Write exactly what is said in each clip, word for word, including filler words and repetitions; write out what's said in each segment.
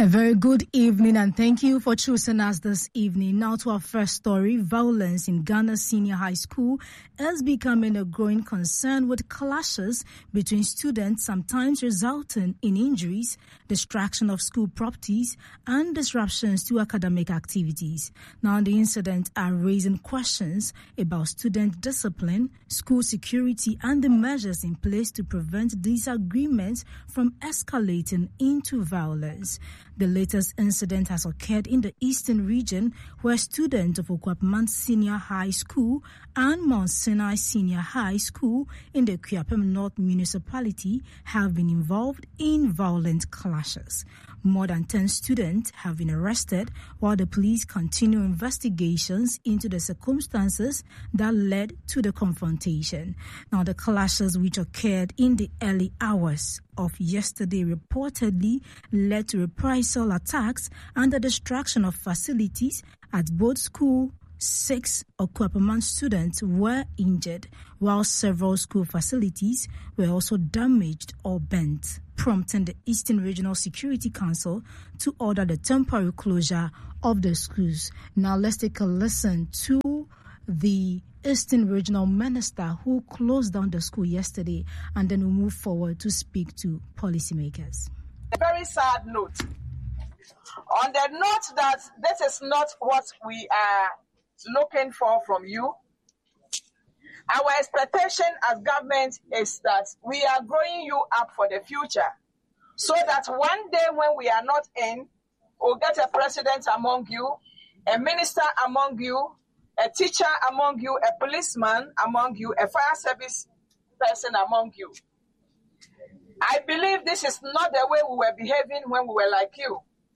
A very good evening and thank you for choosing us this evening. Now to our first story. Violence in Ghana Senior High School is becoming a growing concern, with clashes between students sometimes resulting in injuries, destruction of school properties and disruptions to academic activities. Now the incidents are raising questions about student discipline, school security and the measures in place to prevent disagreements from escalating into violence. The latest incident has occurred in the eastern region, where students of Okuapman Senior High School and Mount Sinai Senior High School in the Kuapem North municipality have been involved in violent clashes. More than ten students have been arrested, while the police continue investigations into the circumstances that led to the confrontation. Now, the clashes, which occurred in the early hours of yesterday, reportedly led to reprisal attacks and the destruction of facilities at both schools. Six Okuapman students were injured, while several school facilities were also damaged or burnt, prompting the Eastern Regional Security Council to order the temporary closure of the schools. Now let's take a listen to the Eastern Regional Minister who closed down the school yesterday, and then we'll move forward to speak to policymakers. A very sad note. On the note that this is not what we are looking for from you, our expectation as government is that we are growing you up for the future, so that one day when we are not in, we'll get a president among you, a minister among you, a teacher among you, a policeman among you, a fire service person among you. I believe this is not the way we were behaving when we were like you.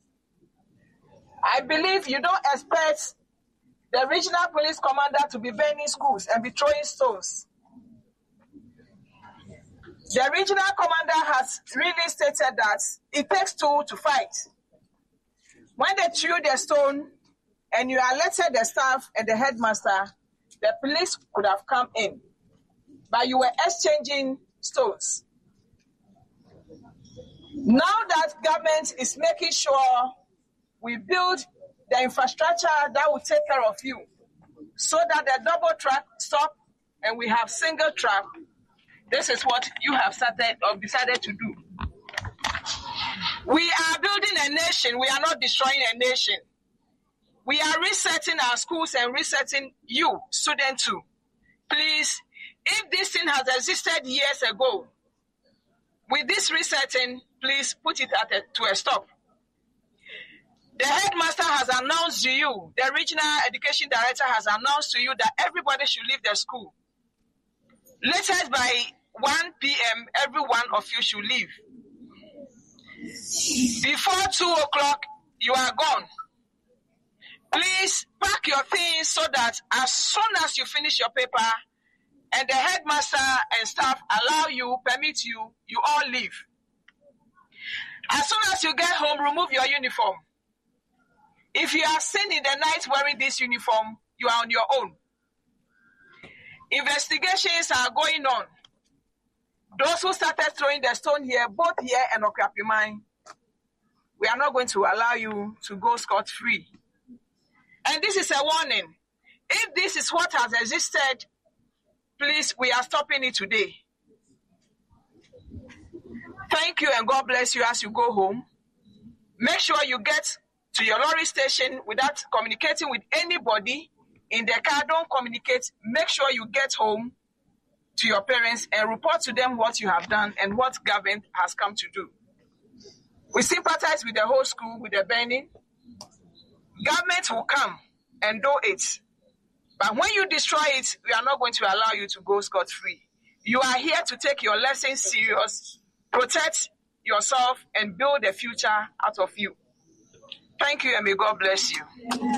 I believe you don't expect the regional police commander to be burning schools and be throwing stones. The regional commander has really stated that it takes two to fight. When they threw the stone and you alerted the staff and the headmaster, the police could have come in, but you were exchanging stones. Now that government is making sure we build the infrastructure that will take care of you, so that the double track stop and we have single track. This is what you have started or decided to do. We are building a nation. We are not destroying a nation. We are resetting our schools and resetting you, students too. Please, if this thing has existed years ago, with this resetting, please put it at a, to a stop. The headmaster has announced to you, the regional education director has announced to you that everybody should leave the school. Latest by one p.m., every one of you should leave. Before two o'clock, you are gone. Please pack your things so that as soon as you finish your paper and the headmaster and staff allow you, permit you, you all leave. As soon as you get home, remove your uniform. If you are seen in the night wearing this uniform, you are on your own. Investigations are going on. Those who started throwing the stone here, both here and Okuapem, we are not going to allow you to go scot-free. And this is a warning. If this is what has existed, please, we are stopping it today. Thank you and God bless you as you go home. Make sure you get to your lorry station without communicating with anybody in the car. Don't communicate. Make sure you get home to your parents and report to them what you have done and what government has come to do. We sympathize with the whole school, with the burning. Government will come and do it. But when you destroy it, we are not going to allow you to go scot-free. You are here to take your lessons serious, protect yourself, and build a future out of you. Thank you, and may God bless you.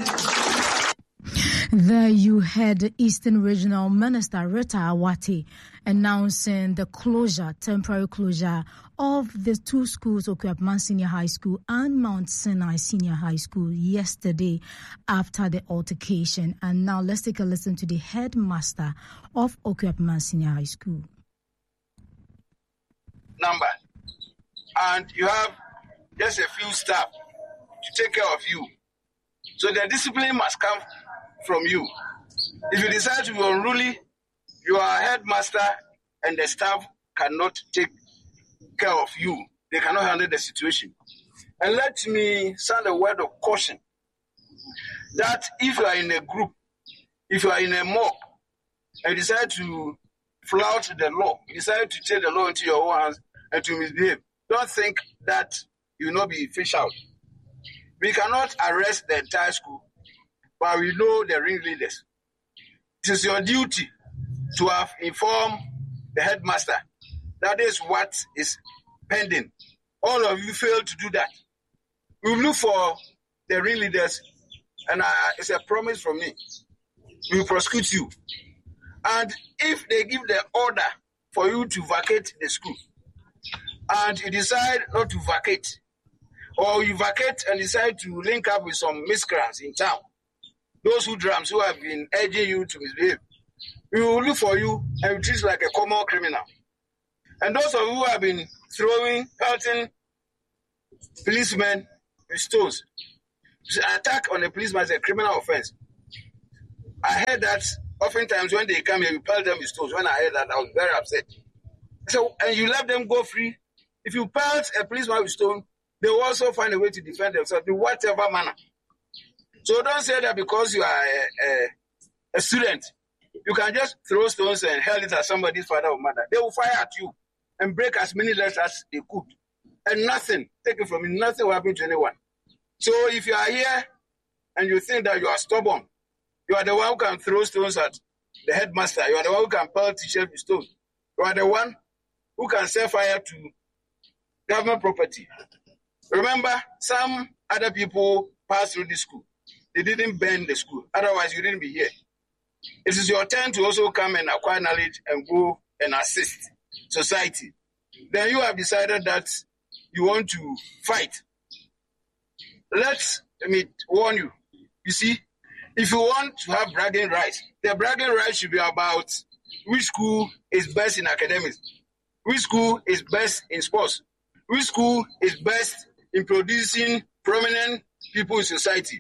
There you heard the Eastern Regional Minister Rita Awati announcing the closure, temporary closure of the two schools, Okuapman Senior High School and Mount Sinai Senior High School, yesterday after the altercation. And now let's take a listen to the headmaster of Okuapman Senior High School. Number. And you have just a few staff to take care of you. So the discipline must come from you. If you decide to be unruly, your headmaster and the staff cannot take care of you. They cannot handle the situation. And let me sound a word of caution that if you are in a group, if you are in a mob, and you decide to flout the law, you decide to take the law into your own hands and to misbehave, don't think that you will not be fished out. We cannot arrest the entire school, but we know the ringleaders. It is your duty to have informed the headmaster that is what is pending. All of you failed to do that. We will look for the ringleaders, and uh, it's a promise from me. We will prosecute you. And if they give the order for you to vacate the school, and you decide not to vacate, or you vacate and decide to link up with some miscreants in town, those who drums who have been urging you to misbehave, we will look for you and treat you like a common criminal. And those of you who have been throwing, pelting policemen with stones, attack on a policeman is a criminal offense. I heard that oftentimes when they come here, you pelt them with stones. When I heard that, I was very upset. So, and you let them go free. If you pelt a policeman with stone, they will also find a way to defend themselves in whatever manner. So don't say that because you are a, a, a student, you can just throw stones and hurl it at somebody's father or mother. They will fire at you and break as many legs as they could. And nothing, take it from me, nothing will happen to anyone. So if you are here and you think that you are stubborn, you are the one who can throw stones at the headmaster, you are the one who can pelt teachers with stones, you are the one who can set fire to government property. Remember, some other people passed through this school. They didn't burn the school. Otherwise, you didn't be here. It is your turn to also come and acquire knowledge and go and assist society. Then you have decided that you want to fight. Let me warn you. You see, if you want to have bragging rights, the bragging rights should be about which school is best in academics, which school is best in sports, which school is best in producing prominent people in society.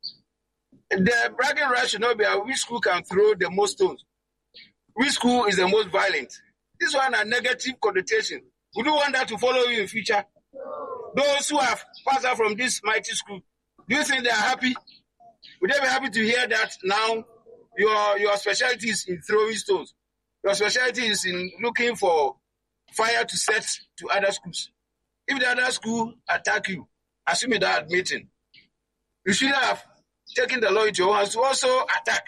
The bragging rights should not be about which school can throw the most stones, which school is the most violent. This one a negative connotation. Would you want that to follow you in future? Those who have passed out from this mighty school, do you think they are happy? Would they be happy to hear that now your, your specialty is in throwing stones? Your specialty is in looking for fire to set to other schools. If the other school attack you, assuming that meeting, you should have taken the law into your hands to also attack.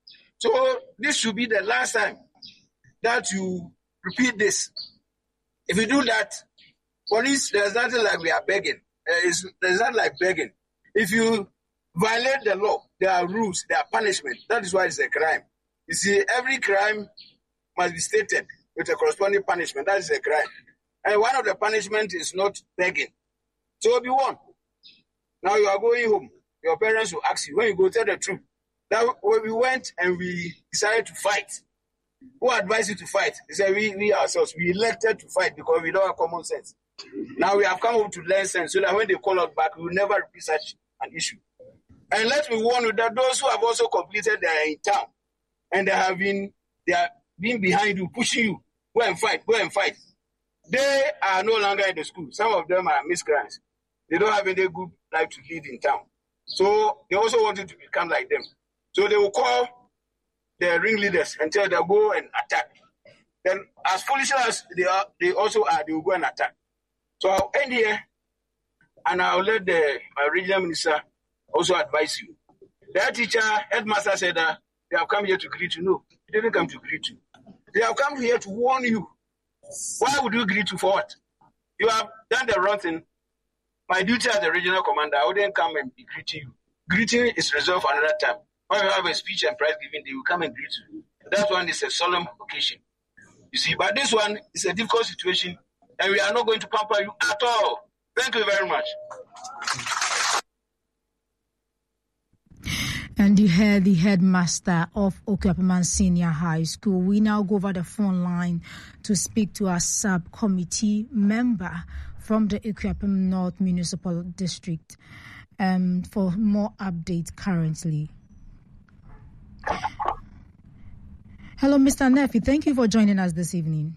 So this should be the last time that you repeat this. If you do that, police, there's nothing like we are begging. There's, there's nothing like begging. If you violate the law, there are rules, there are punishment. That is why it's a crime. You see, every crime must be stated with a corresponding punishment. That is a crime. And one of the punishment is not begging. So be one. Now you are going home. Your parents will ask you, when you go, tell the truth. That when we went and we decided to fight, who advised you to fight? They said, we, we ourselves, we elected to fight because we don't have common sense. Now we have come home to learn sense so that when they call us back, we will never repeat such an issue. And let me warn you that those who have also completed, they are in town and they have been, they are being behind you, pushing you, go and fight, go and fight. They are no longer in the school. Some of them are miscreants. They don't have any good life to lead in town. So they also wanted to become like them. So they will call the ringleaders and tell them go and attack. Then as foolish as they are, they also are, they will go and attack. So I'll end here and I'll let the my regional minister also advise you. Their teacher, headmaster said that they have come here to greet you. No, they didn't come to greet you. They have come here to warn you. Why would you greet you for what? You have done the wrong thing. My duty as the regional commander, I wouldn't come and be greeting you. Greeting is reserved for another time. When we have a speech and prize giving, they will come and greet you. That one is a solemn occasion. You see, but this one is a difficult situation, and we are not going to pamper you at all. Thank you very much. And you heard the headmaster of Okuapeman Senior High School. We now go over the phone line to speak to our subcommittee member from the Akuapem North Municipal District um, for more updates currently. Hello, Mister Nefi. Thank you for joining us this evening.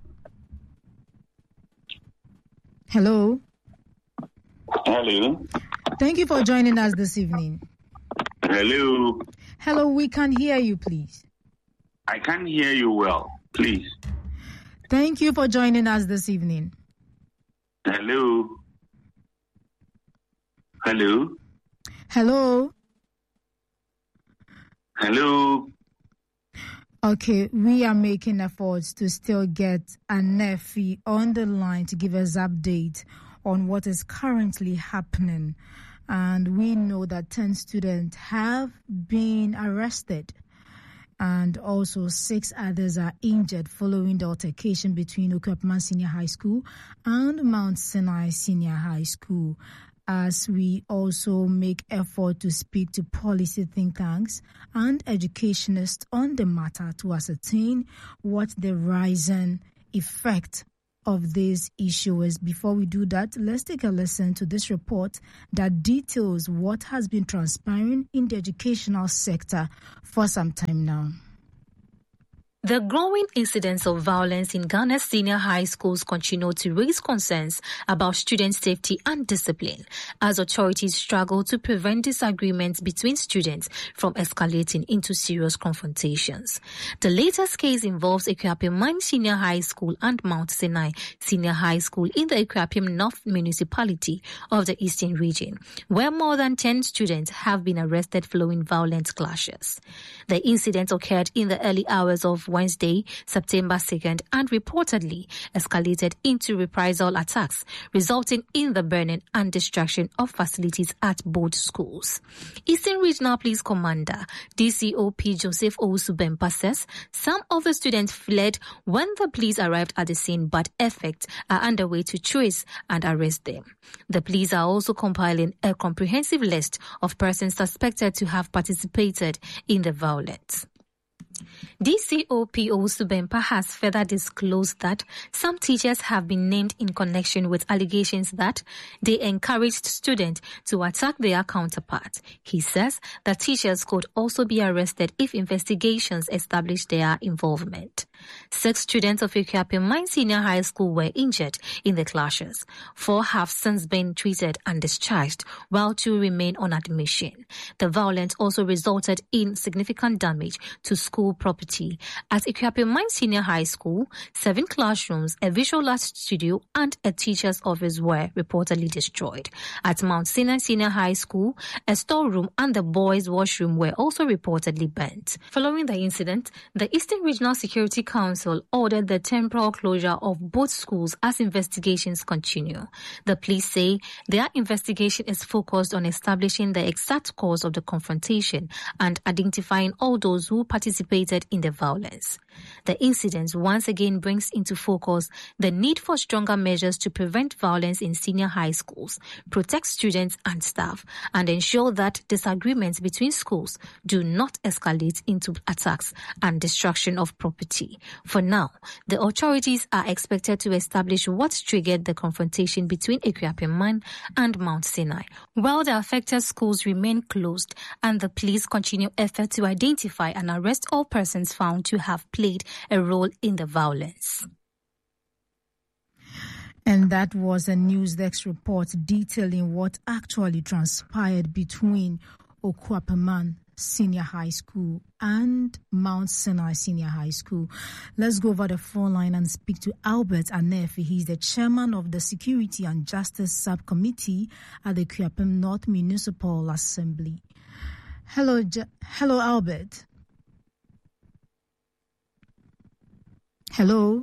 Hello. Hello. Thank you for joining us this evening. Hello. Hello, we can hear you, please. I can hear you well, please. Thank you for joining us this evening. Hello. Hello. Hello. Hello. Okay, we are making efforts to still get Nefi on the line to give us update on what is currently happening. And we know that ten students have been arrested and also six others are injured following the altercation between Akuapem Senior High School and Mount Sinai Senior High School. As we also make effort to speak to policy think tanks and educationists on the matter to ascertain what the rising effect of this issue is. Before we do that, let's take a listen to this report that details what has been transpiring in the educational sector for some time now. The growing incidence of violence in Ghana's senior high schools continue to raise concerns about student safety and discipline as authorities struggle to prevent disagreements between students from escalating into serious confrontations. The latest case involves Akuapem Mine Senior High School and Mount Sinai Senior High School in the Akuapem North Municipality of the Eastern Region, where more than ten students have been arrested following violent clashes. The incident occurred in the early hours of Wednesday, September second, and reportedly escalated into reprisal attacks, resulting in the burning and destruction of facilities at both schools. Eastern Regional Police Commander D C O P Joseph Owusu-Bempah says some of the students fled when the police arrived at the scene, but efforts are underway to trace and arrest them. The police are also compiling a comprehensive list of persons suspected to have participated in the violence. D C O P Owusu-Bempah has further disclosed that some teachers have been named in connection with allegations that they encouraged students to attack their counterparts. He says that teachers could also be arrested if investigations establish their involvement. Six students of Akuapem Mine Senior High School were injured in the clashes. Four have since been treated and discharged, while two remain on admission. The violence also resulted in significant damage to school property. At Akuapem Mine Senior High School, seven classrooms, a visual arts studio, and a teacher's office were reportedly destroyed. At Mount Sinai Senior High School, a storeroom and the boys' washroom were also reportedly burnt. Following the incident, the Eastern Regional Security Council ordered the temporal closure of both schools as investigations continue. The police say their investigation is focused on establishing the exact cause of the confrontation and identifying all those who participated in the violence. The incident once again brings into focus the need for stronger measures to prevent violence in senior high schools, protect students and staff, and ensure that disagreements between schools do not escalate into attacks and destruction of property. For now, the authorities are expected to establish what triggered the confrontation between Akuapem Mine and Mount Sinai, while the affected schools remain closed and the police continue efforts to identify and arrest all persons found to have played a role in the violence. And that was a Newsdesk report detailing what actually transpired between Akuapem Senior High School and Mount Sinai Senior High School. Let's go over the phone line and speak to Albert Anefi. He's the chairman of the Security and Justice Subcommittee at the Akuapem North Municipal Assembly. Hello, J- Hello, Albert. Hello.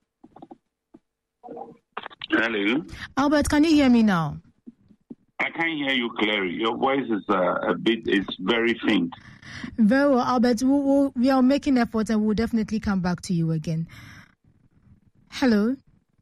Hello. Albert, can you hear me now? I can hear you clearly. Your voice is uh, a bit, it's very faint. Very well, Albert. We, we, we are making efforts and we'll definitely come back to you again. Hello.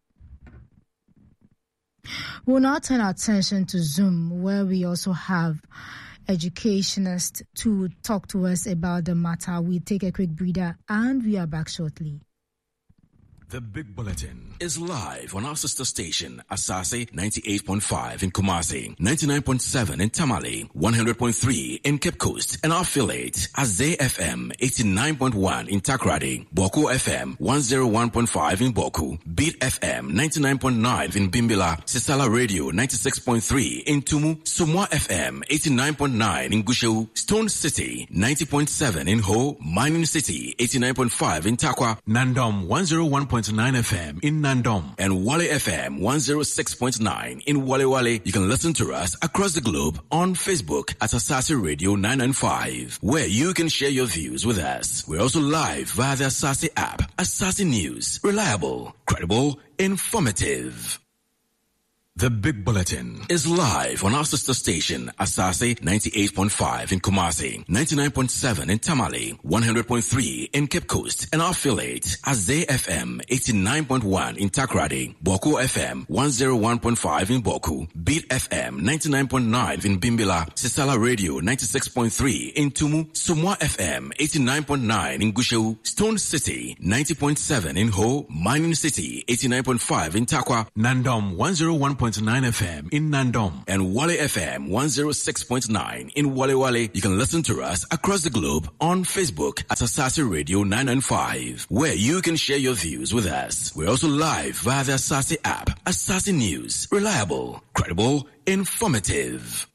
We'll now turn our attention to Zoom, where we also have educationists to talk to us about the matter. We take a quick breather and we are back shortly. The Big Bulletin is live on our sister station, Asase ninety-eight point five in Kumasi, ninety-nine point seven in Tamale, one hundred point three in Cape Coast, and our affiliate, Azay F M eighty-nine point one in Takrady, Boku F M one oh one point five in Boku, Beat F M ninety-nine point nine in Bimbila, Sisala Radio ninety-six point three in Tumu, Sumwa F M eighty-nine point nine in Gushu, Stone City ninety point seven in Ho, Mining City eighty-nine point five in Takwa, Nandom one oh one point nine F M in Nandom, and Wale F M one oh six point nine in Wale Wale. You can listen to us across the globe on Facebook at Asase Radio nine ninety-five, where you can share your views with us. We're also live via the Asase app. Asase News, reliable, credible, informative. The Big Bulletin is live on our sister station, Asase ninety-eight point five in Kumasi, ninety-nine point seven in Tamale, one hundred point three in Cape Coast, and our affiliate, Azay F M eighty-nine point one in Takrady, Boku F M one oh one point five in Boku, Beat F M ninety-nine point nine in Bimbila, Sisala Radio ninety-six point three in Tumu, Sumwa F M eighty-nine point nine in Gushu, Stone City ninety point seven in Ho, Mining City eighty-nine point five in Takwa, Nandom one oh one point nine F M in Nandom, and Wale F M one oh six point nine in Wale Wale. You can listen to us across the globe on Facebook at Asase Radio nine ninety-five, where you can share your views with us. We're also live via the Asase app. Asase News, reliable, credible, informative.